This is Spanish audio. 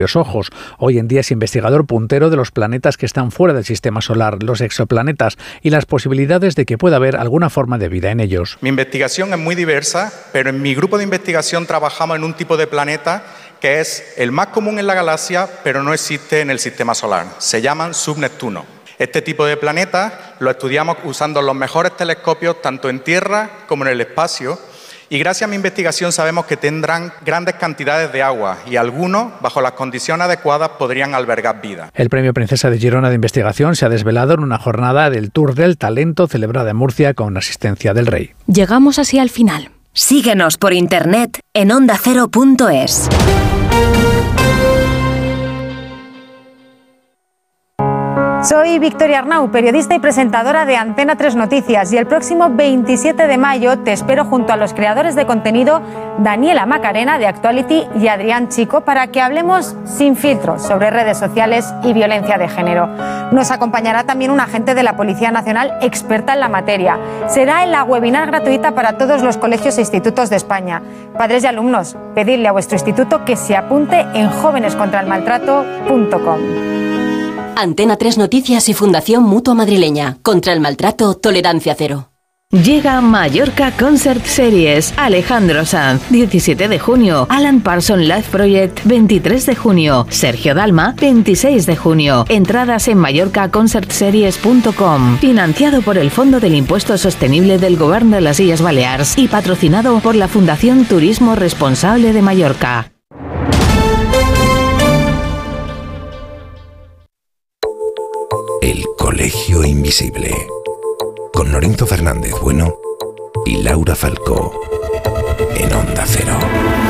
ojos. Hoy en día es investigador puntero de los planetas que están fuera del sistema solar, los exoplanetas, y las posibilidades de que pueda haber alguna forma de vida en ellos. Mi investigación es muy diversa, pero en mi grupo de investigación trabajamos en un tipo de planeta que es el más común en la galaxia, pero no existe en el sistema solar. Se llaman subneptunos. Este tipo de planetas lo estudiamos usando los mejores telescopios tanto en Tierra como en el espacio. Y gracias a mi investigación sabemos que tendrán grandes cantidades de agua y algunos, bajo las condiciones adecuadas, podrían albergar vida. El Premio Princesa de Girona de Investigación se ha desvelado en una jornada del Tour del Talento celebrada en Murcia con asistencia del Rey. Llegamos así al final. Síguenos por internet en ondacero.es. Soy Victoria Arnau, periodista y presentadora de Antena 3 Noticias, y el próximo 27 de mayo te espero junto a los creadores de contenido Daniela Macarena de Actuality y Adrián Chico para que hablemos sin filtros sobre redes sociales y violencia de género. Nos acompañará también un agente de la Policía Nacional experta en la materia. Será en la webinar gratuita para todos los colegios e institutos de España. Padres y alumnos, pedidle a vuestro instituto que se apunte en jovenescontraelmaltrato.com. Antena 3 Noticias y Fundación Mutua Madrileña. Contra el maltrato, tolerancia cero. Llega Mallorca Concert Series. Alejandro Sanz, 17 de junio. Alan Parsons Live Project, 23 de junio. Sergio Dalma, 26 de junio. Entradas en mallorcaconcertseries.com. Financiado por el Fondo del Impuesto Sostenible del Govern de las Illes Balears y patrocinado por la Fundación Turismo Responsable de Mallorca. El Colegio Invisible, con Lorenzo Fernández Bueno y Laura Falcó, en Onda Cero.